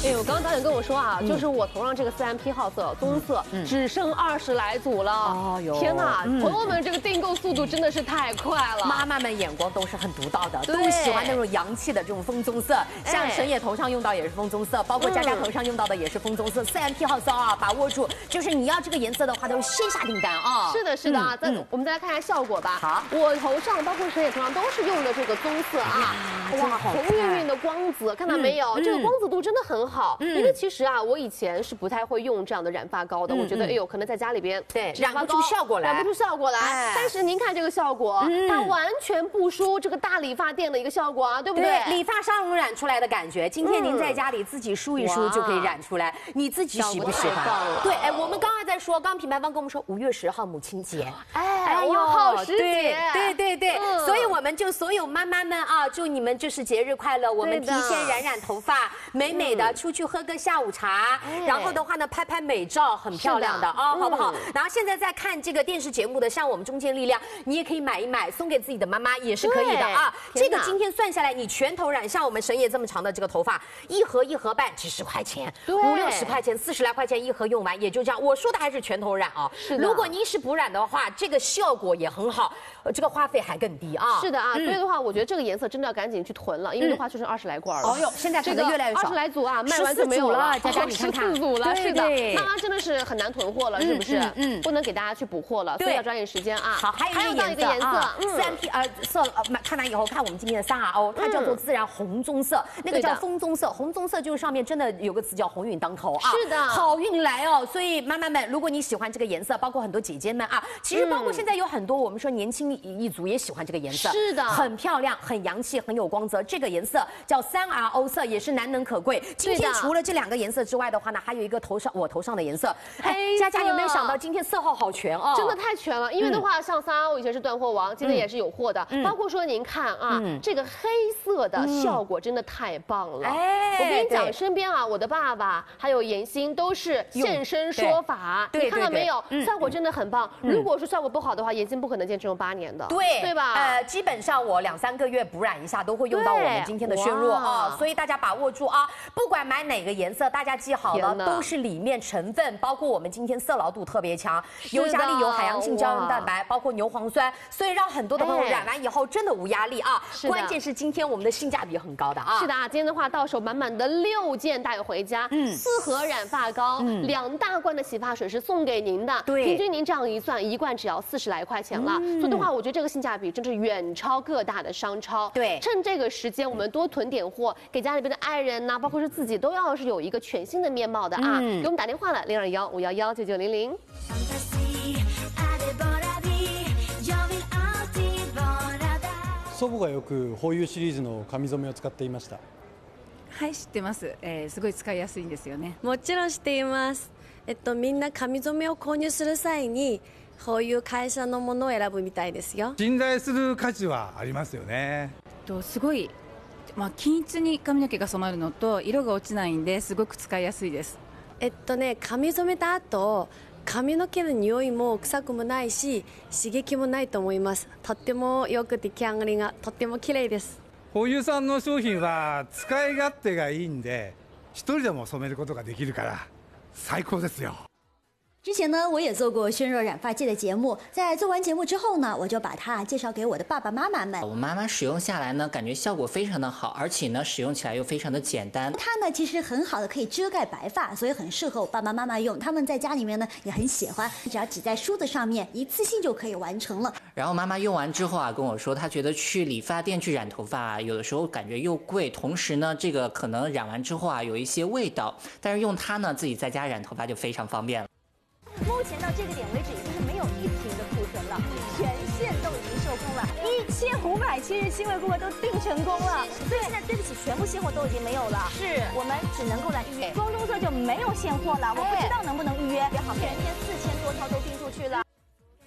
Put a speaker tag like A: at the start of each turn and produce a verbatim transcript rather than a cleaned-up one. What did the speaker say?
A: 哎呦，刚刚导演跟我说啊，就是我头上这个自然 P 号色棕色，只剩二十来组了。哦哟，天哪！朋友们，这个订购速度真的是太快了。
B: 妈妈们眼光都是很独到的，都喜欢那种洋气的这种枫棕色。像沈野头上用到也是枫棕色，包括佳佳头上用到的也是枫棕色。自然 P 号色啊，把握住，就是你要这个颜色的话，都是先下订单啊。
A: 是的，是的啊。再我们再来看一下效果吧。好，我头上包括沈野头上都是用的这个棕色啊，哇，红晕晕的光泽，看到没有？这个光泽度真的很好。因为其实啊，我以前是不太会用这样的染发膏的，我觉得哎呦，可能在家里边
B: 对染不出效果来，
A: 染不出效果来。但是您看这个效果，它完全不输这个大理发店的一个效果啊，对不对？
B: 理发沙龙染出来的感觉，今天您在家里自己梳一梳就可以染出来，你自己喜不喜欢？对，哎，我们刚才在说，刚品牌方跟我们说五月十号母亲节，
A: 哎呦，好时节，
B: 对对对，所以我们就所有妈妈们啊，祝你们就是节日快乐，我们提前染染头发，美美的出去喝个下午茶，然后的话呢，拍拍美照，很漂亮的啊，好不好？然后现在在看这个电视节目的，像我们中坚力量，你也可以买一买，送给自己的妈妈也是可以的啊。这个今天算下来，你全头染，像我们沈野这么长的这个头发，一盒一盒半，几十块钱，五六十块钱，四十来块钱一盒用完，也就这样。我说的还是全头染啊，是的。如果你是补染的话，这个效果也很好，这个花费还更低啊。
A: 是的啊，所以的话，我觉得这个颜色真的要赶紧去囤了，因为的话就剩二十来罐了。
B: 哦呦，现在囤的越来越少，
A: 二十来组啊，卖完就没有了。
B: 佳佳，你看看，
A: 十四组了，是的，妈妈真的是很难囤货了，是不是？嗯，不能给大家去补货了，所以要抓紧时间啊。
B: 好，还有一个颜色，自然 P 呃色呃看完以后，看我们今天的三 R O， 它叫做自然红棕色，那个叫枫棕色，红棕色就是上面真的有个词叫鸿运当头啊，
A: 是的，
B: 好运来哦。所以妈妈们，如果你喜欢这个颜色，包括很多姐姐们啊，其实包括现在有很多我们说年轻一族也喜欢这个颜色，
A: 是的，
B: 很漂亮，很洋气，很有光泽。这个颜色叫三 R O 色，也是难能可贵。今天除了这两个颜色之外的话呢，还有一个头上我头上的颜色。哎，佳佳有没有想到今天色号好全哦？
A: 真的太全了。因为的话，像三 R O 以前是断货王，今天也是有货的。包括说您看啊，这个黑色的效果真的太棒了。哎，我跟你讲，身边啊，我的爸爸还有妍心都是现身说法，你看到没有？效果真的很棒。如果说效果不好的话，妍心不可能坚持用八年的，
B: 对
A: 对吧？
B: 呃，基本上我两三个月补染一下都会用到我们今天的宣弱啊，所以大家把握住啊，不管买哪个颜色，大家记好了，都是里面成分，包括我们今天色牢度特别强，尤加利油、海洋性胶原蛋白，包括牛磺酸，所以让很多的朋友染完以后真的无压力啊。关键是今天我们的性价比很高的啊。
A: 是的啊，今天的话到手满满的六件带回家，嗯，四盒染发膏，嗯，两大罐的洗发水是送给您的，对，平均您这样一算，一罐只要四十来块钱了。所以的话，我觉得这个性价比真是远超各大的商超。对，趁这个时间，我们多囤点货，给家里边的爱人呐，包括是自己，都要是有一个全新的面貌的啊。给我们打电话了，零二幺五幺幺九九零零。
C: 祖母がよくホーユーシリーズの髪染めを使っていました。
D: はい、知ってます、えー、すごい使いやすいんですよね。
E: もちろん知っています。えっとみんな髪染めを購入する際にこういう会社のものを選ぶみたいですよ。
C: 信頼する価値はありますよね。
D: とすごい、まあ、均一に髪の毛が染まるのと色が落ちないんですごく使いやすいです。
E: えっとね髪染めた後髪の毛の匂いも臭くもないし刺激もないと思います。とってもよく出来上がりがとっても綺麗です。
C: ホーユーさんの商品は使い勝手がいいんで一人でも染めることができるから最高ですよ。
F: 之前呢，我也做过宣热染发剂的节目，在做完节目之后呢，我就把它介绍给我的爸爸妈妈们。
G: 我妈妈使用下来呢，感觉效果非常的好，而且呢，使用起来又非常的简单。
F: 它呢，其实很好的可以遮盖白发，所以很适合我爸爸妈妈用。他们在家里面呢也很喜欢，只要挤在梳子上面，一次性就可以完成了。
G: 然后妈妈用完之后啊，跟我说，她觉得去理发店去染头发啊，有的时候感觉又贵，同时呢，这个可能染完之后啊，有一些味道。但是用它呢，自己在家染头发就非常方便了。
H: 目前到这个点为止，已经是没有一瓶的库存了，全线都已经售空了，一千五百七十七位顾客都订成功了，所以现在对不起，全部现货都已经没有了，是我们只能够来预约，枫棕色就没有现货了，我不知道能不能预约。好，全天四千多套都订出去了，